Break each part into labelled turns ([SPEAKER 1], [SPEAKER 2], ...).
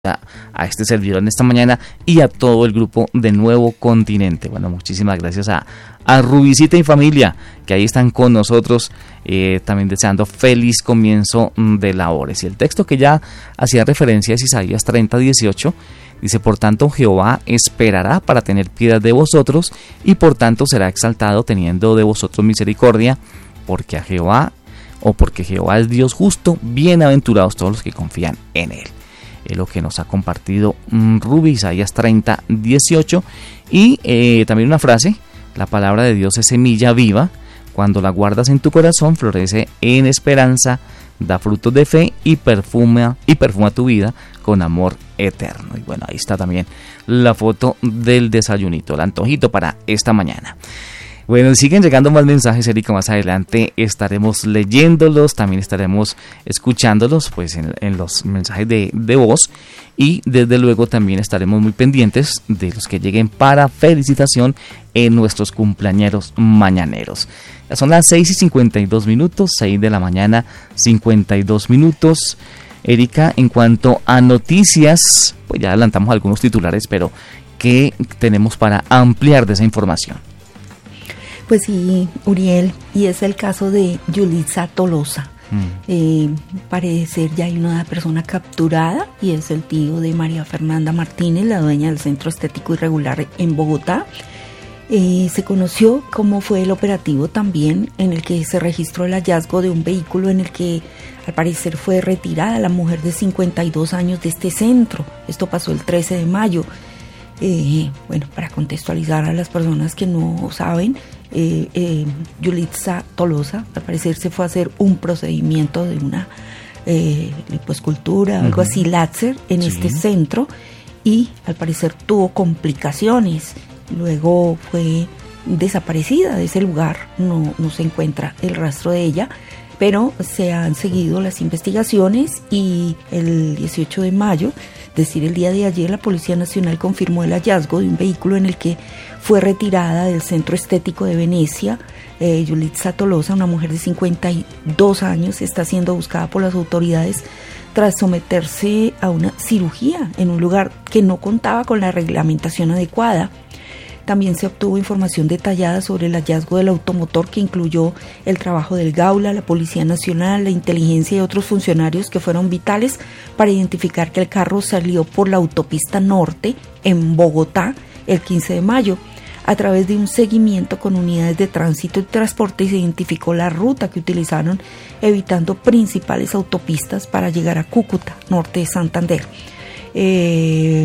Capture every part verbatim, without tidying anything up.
[SPEAKER 1] a este servidor en esta mañana y a todo el grupo de Nuevo Continente. Bueno, muchísimas gracias a, a Rubicita y familia que ahí están con nosotros, eh, también deseando feliz comienzo de labores. Y el texto que ya hacía referencia es Isaías treinta, dieciocho. Dice: por tanto Jehová esperará para tener piedad de vosotros, y por tanto será exaltado teniendo de vosotros misericordia, porque a Jehová, o porque Jehová es Dios justo, bienaventurados todos los que confían en él. Es lo que nos ha compartido Ruby, Isaías treinta, dieciocho. Y eh, también una frase: la palabra de Dios es semilla viva, cuando la guardas en tu corazón florece en esperanza, da frutos de fe y perfuma, y perfuma tu vida con amor eterno. Y bueno, ahí está también la foto del desayunito, el antojito para esta mañana. Bueno, siguen llegando más mensajes, Erika. Más adelante estaremos leyéndolos, también estaremos escuchándolos pues en, en los mensajes de, de voz, y desde luego también estaremos muy pendientes de los que lleguen para felicitación en nuestros cumpleañeros mañaneros. Ya son las seis y cincuenta y dos minutos, seis de la mañana, cincuenta y dos minutos. Erika, en cuanto a noticias, pues ya adelantamos algunos titulares, pero ¿qué tenemos para ampliar de esa información?
[SPEAKER 2] Pues sí, Uriel, y es el caso de Yulitza Tolosa. Mm. Eh, parece ser ya hay una persona capturada, y es el tío de María Fernanda Martínez, la dueña del Centro Estético Irregular en Bogotá. Eh, se conoció cómo fue el operativo también, en el que se registró el hallazgo de un vehículo en el que al parecer fue retirada la mujer de cincuenta y dos años de este centro. Esto pasó el trece de mayo. Eh, bueno, para contextualizar a las personas que no saben, eh, eh, Yulitza Tolosa al parecer se fue a hacer un procedimiento de una eh, lipoescultura, uh-huh. algo así, láser, en sí. este centro, y al parecer tuvo complicaciones. Luego fue desaparecida de ese lugar, no, no se encuentra el rastro de ella, pero se han seguido las investigaciones, y el dieciocho de mayo, es decir, el día de ayer, la Policía Nacional confirmó el hallazgo de un vehículo en el que fue retirada del Centro Estético de Venecia. Eh, Yulitza Tolosa, una mujer de cincuenta y dos años, está siendo buscada por las autoridades tras someterse a una cirugía en un lugar que no contaba con la reglamentación adecuada. También se obtuvo información detallada sobre el hallazgo del automotor, que incluyó el trabajo del Gaula, la Policía Nacional, la inteligencia y otros funcionarios que fueron vitales para identificar que el carro salió por la autopista norte en Bogotá el quince de mayo. A través de un seguimiento con unidades de tránsito y transporte se identificó la ruta que utilizaron, evitando principales autopistas para llegar a Cúcuta, norte de Santander. Eh...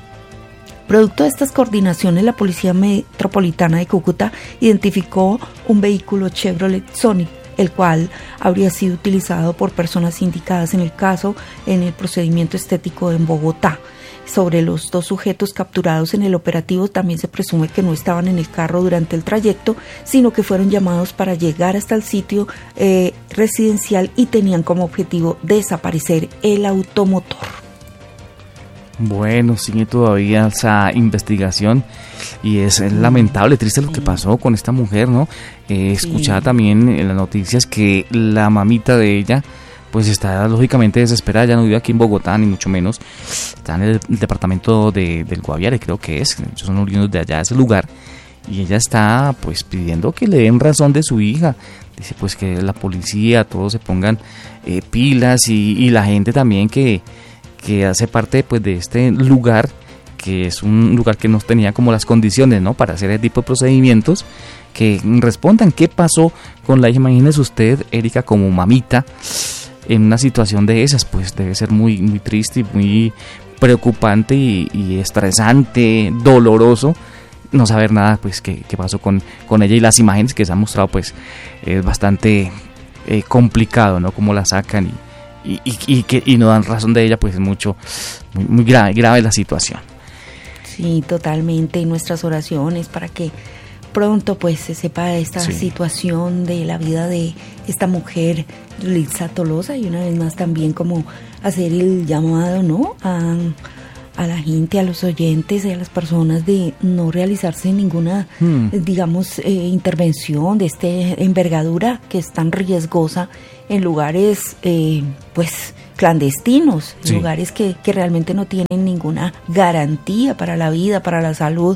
[SPEAKER 2] Producto de estas coordinaciones, la Policía Metropolitana de Cúcuta identificó un vehículo Chevrolet Sonic, el cual habría sido utilizado por personas indicadas en el caso en el procedimiento estético en Bogotá. Sobre los dos sujetos capturados en el operativo, también se presume que no estaban en el carro durante el trayecto, sino que fueron llamados para llegar hasta el sitio eh, residencial, y tenían como objetivo desaparecer el automotor.
[SPEAKER 1] Bueno, sigue todavía esa investigación, y es lamentable, triste lo que pasó con esta mujer, ¿no? Eh, escuchaba sí. también en las noticias que la mamita de ella pues está lógicamente desesperada. Ya no vive aquí en Bogotá, ni mucho menos, está en el, el departamento de, del Guaviare, creo que es, ellos son oriundos de allá, de ese lugar, y ella está pues pidiendo que le den razón de su hija. Dice pues que la policía, todos se pongan eh, pilas, y, y la gente también que que hace parte pues de este lugar, que es un lugar que no tenía como las condiciones, ¿no?, para hacer ese tipo de procedimientos, que respondan qué pasó con la hija. Imagínese usted, Erika, como mamita en una situación de esas, pues debe ser muy muy triste y muy preocupante y, y estresante, doloroso no saber nada pues qué, qué pasó con, con ella, y las imágenes que se han mostrado pues es bastante eh, complicado, ¿no?, cómo la sacan y Y, y, y, que, y no dan razón de ella, pues es mucho, muy, muy grave, grave la situación.
[SPEAKER 2] Sí, totalmente, y nuestras oraciones para que pronto pues se sepa de esta sí. situación de la vida de esta mujer, Yulitza Tolosa, y una vez más también como hacer el llamado, ¿no?, a, a la gente, a los oyentes y a las personas de no realizarse ninguna, hmm. digamos, eh, intervención de esta envergadura que es tan riesgosa en lugares, eh, pues, clandestinos,
[SPEAKER 1] Sí.
[SPEAKER 2] lugares que, que realmente no tienen ninguna garantía para la vida, para la salud.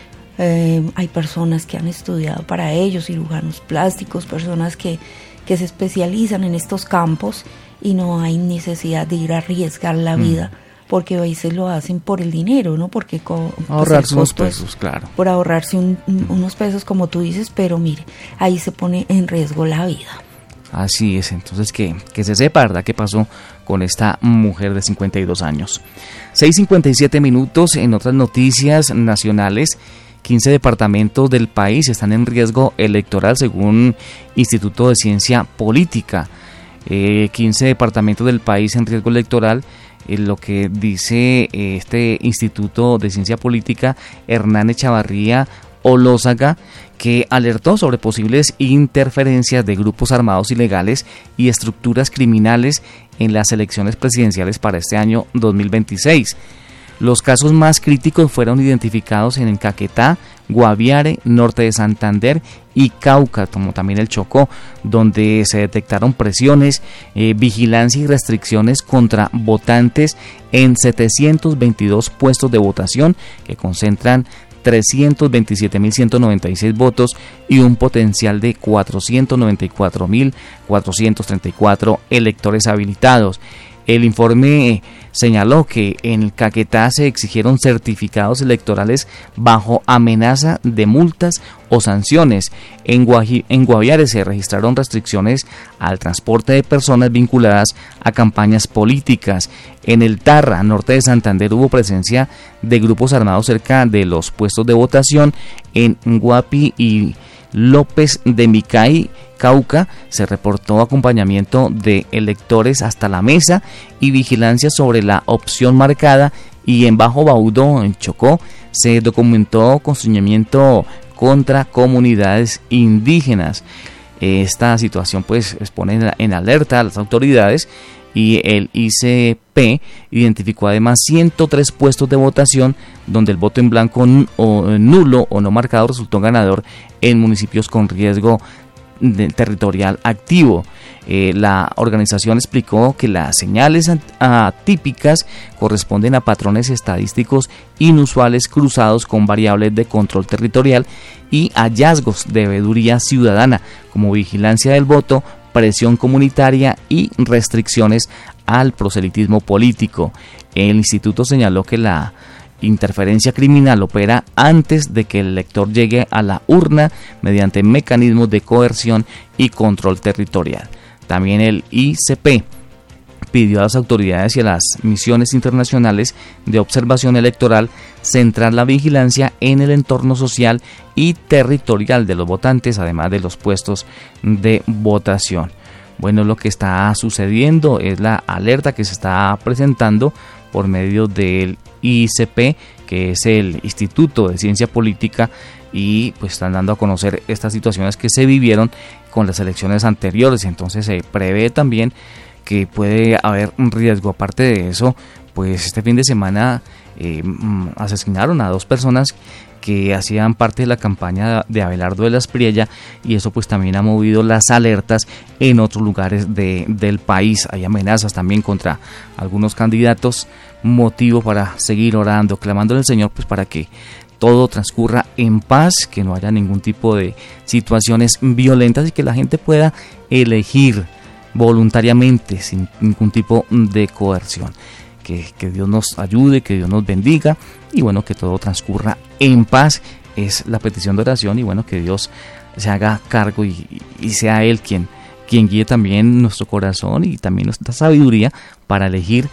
[SPEAKER 2] Eh, hay personas que han estudiado para ello, cirujanos plásticos, personas que, que se especializan en estos campos y no hay necesidad de ir a arriesgar la mm. vida, porque a veces lo hacen por el dinero, ¿no? Porque co-
[SPEAKER 1] ahorrarse
[SPEAKER 2] pues
[SPEAKER 1] unos pesos, claro.
[SPEAKER 2] Por ahorrarse un, un, unos pesos, como tú dices, pero mire, ahí se pone en riesgo la vida.
[SPEAKER 1] Así es, entonces que, que se sepa, ¿verdad?, qué pasó con esta mujer de cincuenta y dos años. seis cincuenta y siete minutos. En otras noticias nacionales, quince departamentos del país están en riesgo electoral según Instituto de Ciencia Política. Eh, quince departamentos del país en riesgo electoral, eh, lo que dice eh, este Instituto de Ciencia Política, Hernán Echavarría Olózaga, que alertó sobre posibles interferencias de grupos armados ilegales y estructuras criminales en las elecciones presidenciales para este año dos mil veintiséis. Los casos más críticos fueron identificados en Caquetá, Guaviare, Norte de Santander y Cauca, como también el Chocó, donde se detectaron presiones, eh, vigilancia y restricciones contra votantes en setecientos veintidós puestos de votación que concentran trescientos veintisiete mil ciento noventa y seis votos y un potencial de cuatrocientos noventa y cuatro mil cuatrocientos treinta y cuatro electores habilitados. El informe señaló que en Caquetá se exigieron certificados electorales bajo amenaza de multas o sanciones. En, Guaji- en Guaviare se registraron restricciones al transporte de personas vinculadas a campañas políticas. En el Tarra, norte de Santander, hubo presencia de grupos armados cerca de los puestos de votación. En Guapi y López de Micay, Cauca, se reportó acompañamiento de electores hasta la mesa y vigilancia sobre la opción marcada, y en Bajo Baudó, en Chocó, se documentó constreñimiento contra comunidades indígenas. Esta situación pues expone en alerta a las autoridades, y el I C P identificó además ciento tres puestos de votación donde el voto en blanco o nulo o no marcado resultó ganador en municipios con riesgo de territorial activo. Eh, la organización explicó que las señales atípicas corresponden a patrones estadísticos inusuales cruzados con variables de control territorial y hallazgos de veeduría ciudadana como vigilancia del voto, presión comunitaria y restricciones al proselitismo político. El instituto señaló que la interferencia criminal opera antes de que el elector llegue a la urna mediante mecanismos de coerción y control territorial. También el I C P pidió a las autoridades y a las misiones internacionales de observación electoral centrar la vigilancia en el entorno social y territorial de los votantes, además de los puestos de votación. Bueno, lo que está sucediendo es la alerta que se está presentando por medio del I C P, que es el Instituto de Ciencia Política, y pues están dando a conocer estas situaciones que se vivieron con las elecciones anteriores. Entonces se prevé también que puede haber un riesgo. Aparte de eso, pues este fin de semana eh, asesinaron a dos personas que hacían parte de la campaña de Abelardo de la Espriella, y eso pues también ha movido las alertas en otros lugares de, del país. Hay amenazas también contra algunos candidatos, motivo para seguir orando, clamándole al Señor pues para que todo transcurra en paz, que no haya ningún tipo de situaciones violentas y que la gente pueda elegir voluntariamente sin ningún tipo de coerción. Que, que Dios nos ayude, que Dios nos bendiga, y bueno, que todo transcurra en paz es la petición de oración, y bueno, que Dios se haga cargo y, y sea Él quien, quien guíe también nuestro corazón y también nuestra sabiduría para elegir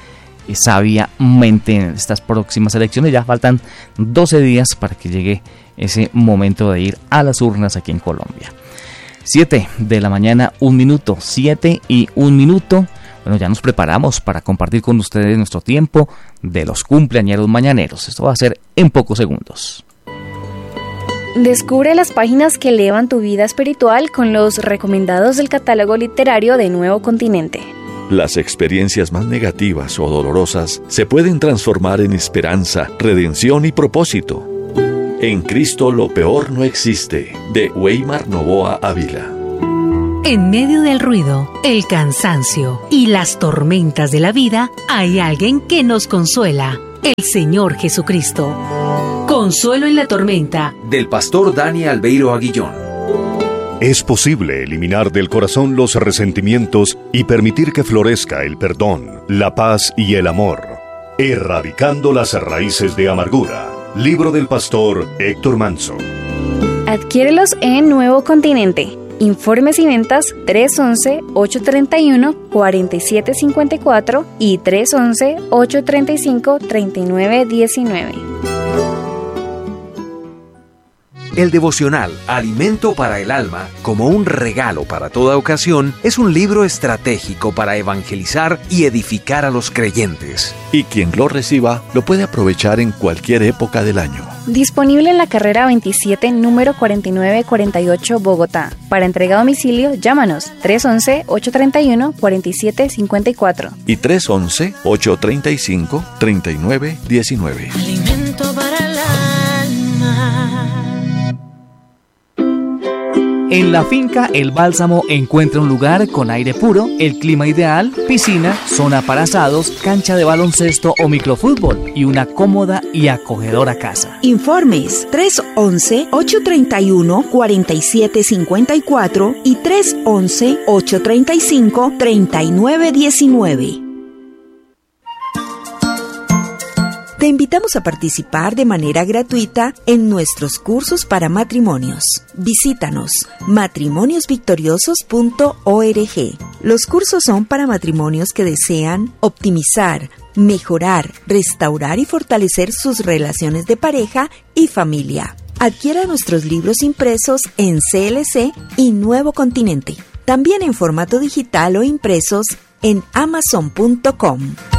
[SPEAKER 1] sabiamente en estas próximas elecciones. Ya faltan doce días para que llegue ese momento de ir a las urnas aquí en Colombia. siete de la mañana, un minuto, siete y un minuto. Bueno, ya nos preparamos para compartir con ustedes nuestro tiempo de los cumpleañeros mañaneros. Esto va a ser en pocos segundos.
[SPEAKER 3] Descubre las páginas que elevan tu vida espiritual con los recomendados del catálogo literario de Nuevo Continente.
[SPEAKER 4] Las experiencias más negativas o dolorosas se pueden transformar en esperanza, redención y propósito. En Cristo lo peor no existe, de Weimar Novoa Ávila.
[SPEAKER 5] En medio del ruido, el cansancio y las tormentas de la vida, hay alguien que nos consuela, el Señor Jesucristo. Consuelo en la tormenta,
[SPEAKER 6] del pastor Dani Albeiro Aguillón.
[SPEAKER 7] Es posible eliminar del corazón los resentimientos y permitir que florezca el perdón, la paz y el amor, erradicando las raíces de amargura. Libro del pastor Héctor Manso.
[SPEAKER 3] Adquiérelos en Nuevo Continente. Informes y ventas tres once, ocho treinta y uno, cuarenta y siete cincuenta y cuatro y tres once, ocho treinta y cinco, treinta y nueve diecinueve.
[SPEAKER 6] El devocional Alimento para el Alma, como un regalo para toda ocasión, es un libro estratégico para evangelizar y edificar a los creyentes.
[SPEAKER 4] Y quien lo reciba lo puede aprovechar en cualquier época del año.
[SPEAKER 3] Disponible en la carrera veintisiete, número cuarenta y nueve cuarenta y ocho, Bogotá. Para entrega a domicilio, llámanos tres once, ocho treinta y uno, cuarenta y siete cincuenta y cuatro.
[SPEAKER 4] Y tres once, ocho treinta y cinco, treinta y nueve diecinueve.
[SPEAKER 8] Alimento para el alma.
[SPEAKER 1] En la finca El Bálsamo encuentra un lugar con aire puro, el clima ideal, piscina, zona para asados, cancha de baloncesto o microfútbol y una cómoda y acogedora casa.
[SPEAKER 2] Informes tres once, ocho treinta y uno, cuarenta y siete cincuenta y cuatro y tres once, ocho treinta y cinco, treinta y nueve diecinueve. Te invitamos a participar de manera gratuita en nuestros cursos para matrimonios. Visítanos matrimonios victoriosos punto org. Los cursos son para matrimonios que desean optimizar, mejorar, restaurar y fortalecer sus relaciones de pareja y familia. Adquiera nuestros libros impresos en C L C y Nuevo Continente. También en formato digital o impresos en amazon punto com.